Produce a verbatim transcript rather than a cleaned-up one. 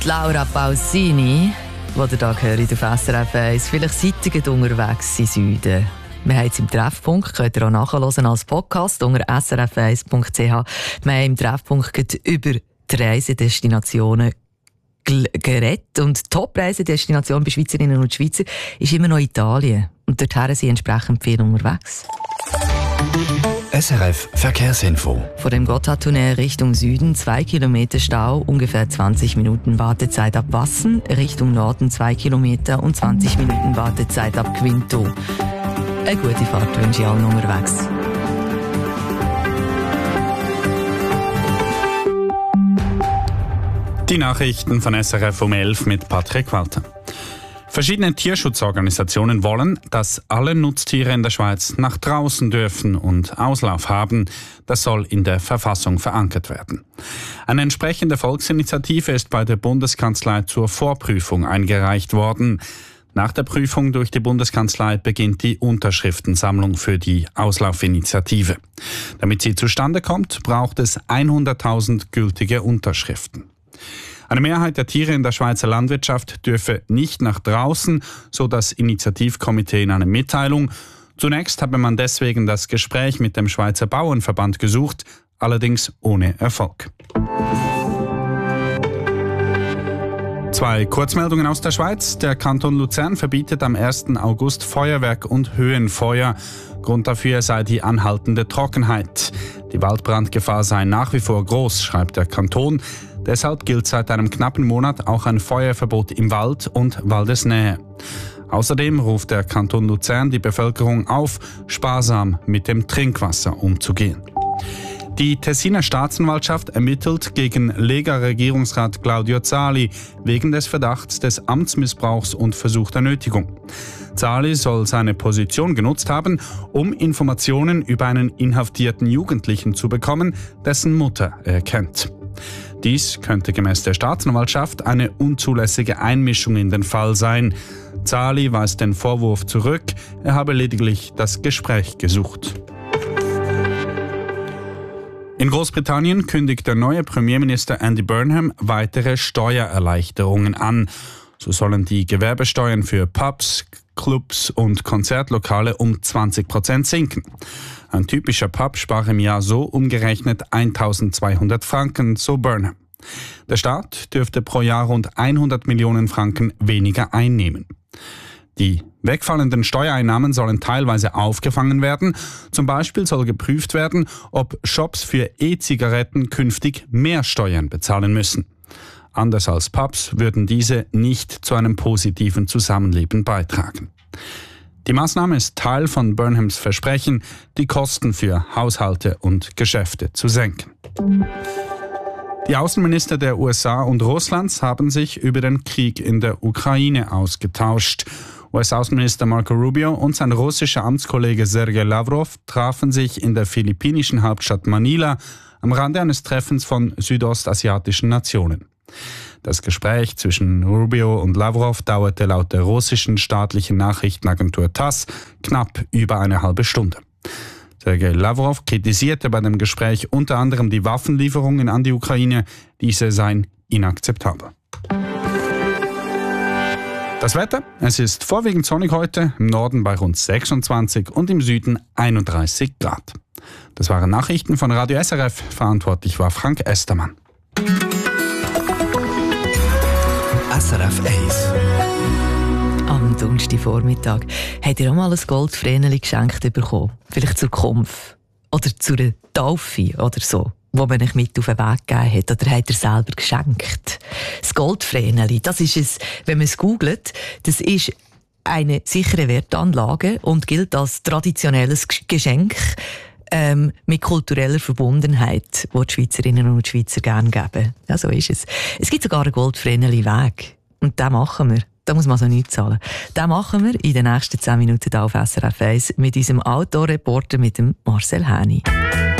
Die Laura Pausini, die ihr da hört auf S R F eins, vielleicht seid ihr unterwegs in Süden. Wir haben es im Treffpunkt, könnt ihr auch nachhören als Podcast unter s r f eins punkt c h. Wir haben im Treffpunkt über die Reisedestinationen geredet. Und die Top-Reisedestination bei Schweizerinnen und Schweizer ist immer noch Italien. Und dorthin sind entsprechend viel unterwegs. S R F Verkehrsinfo. Von dem Gotthardtunnel Richtung Süden zwei Kilometer Stau, ungefähr zwanzig Minuten Wartezeit ab Wassen, Richtung Norden zwei Kilometer und zwanzig Minuten Wartezeit ab Quinto. Eine gute Fahrt wünsche ich allen unterwegs. Die Nachrichten von S R F um elf mit Patrick Walter. Verschiedene Tierschutzorganisationen wollen, dass alle Nutztiere in der Schweiz nach draußen dürfen und Auslauf haben. Das soll in der Verfassung verankert werden. Eine entsprechende Volksinitiative ist bei der Bundeskanzlei zur Vorprüfung eingereicht worden. Nach der Prüfung durch die Bundeskanzlei beginnt die Unterschriftensammlung für die Auslaufinitiative. Damit sie zustande kommt, braucht es hunderttausend gültige Unterschriften. Eine Mehrheit der Tiere in der Schweizer Landwirtschaft dürfe nicht nach draußen, so das Initiativkomitee in einer Mitteilung. Zunächst habe man deswegen das Gespräch mit dem Schweizer Bauernverband gesucht, allerdings ohne Erfolg. Zwei Kurzmeldungen aus der Schweiz. Der Kanton Luzern verbietet am ersten August Feuerwerk und Höhenfeuer. Grund dafür sei die anhaltende Trockenheit. Die Waldbrandgefahr sei nach wie vor groß, schreibt der Kanton. Deshalb gilt seit einem knappen Monat auch ein Feuerverbot im Wald und Waldesnähe. Außerdem ruft der Kanton Luzern die Bevölkerung auf, sparsam mit dem Trinkwasser umzugehen. Die Tessiner Staatsanwaltschaft ermittelt gegen Lega-Regierungsrat Claudio Zali wegen des Verdachts des Amtsmissbrauchs und versuchter Nötigung. Zali soll seine Position genutzt haben, um Informationen über einen inhaftierten Jugendlichen zu bekommen, dessen Mutter er kennt. Dies könnte gemäß der Staatsanwaltschaft eine unzulässige Einmischung in den Fall sein. Zali weist den Vorwurf zurück, er habe lediglich das Gespräch gesucht. In Großbritannien kündigt der neue Premierminister Andy Burnham weitere Steuererleichterungen an. So sollen die Gewerbesteuern für Pubs, Clubs und Konzertlokale um zwanzig Prozent sinken. Ein typischer Pub spart im Jahr so umgerechnet eintausendzweihundert Franken, so Burnham. Der Staat dürfte pro Jahr rund hundert Millionen Franken weniger einnehmen. Die wegfallenden Steuereinnahmen sollen teilweise aufgefangen werden. Zum Beispiel soll geprüft werden, ob Shops für E-Zigaretten künftig mehr Steuern bezahlen müssen. Anders als Pubs würden diese nicht zu einem positiven Zusammenleben beitragen. Die Maßnahme ist Teil von Burnhams Versprechen, die Kosten für Haushalte und Geschäfte zu senken. Die Außenminister der U S A und Russlands haben sich über den Krieg in der Ukraine ausgetauscht. U S-Außenminister Marco Rubio und sein russischer Amtskollege Sergei Lavrov trafen sich in der philippinischen Hauptstadt Manila am Rande eines Treffens von südostasiatischen Nationen. Das Gespräch zwischen Rubio und Lavrov dauerte laut der russischen staatlichen Nachrichtenagentur TASS knapp über eine halbe Stunde. Sergei Lavrov kritisierte bei dem Gespräch unter anderem die Waffenlieferungen an die Ukraine. Diese seien inakzeptabel. Das Wetter, es ist vorwiegend sonnig heute, im Norden bei rund sechsundzwanzig und im Süden einunddreißig Grad. Das waren Nachrichten von Radio S R F, verantwortlich war Frank Estermann. S R F eins. Am Donnerstagvormittag habt ihr auch mal ein Goldvreneli geschenkt bekommen? Vielleicht zur Kumpf oder zu einer Taufe oder so, wo man euch mit auf den Weg gegeben hat, oder habt ihr selber geschenkt? Das Goldvreneli, das ist es, wenn man es googelt, das ist eine sichere Wertanlage und gilt als traditionelles Geschenk ähm, mit kultureller Verbundenheit, die die Schweizerinnen und Schweizer gerne geben. Ja, so ist es. Es gibt sogar einen Goldvreneli-Weg und den machen wir. Da muss man also nichts zahlen. Das machen wir in den nächsten zehn Minuten hier auf S R F eins mit unserem Autoreporter, mit dem Marcel Häni.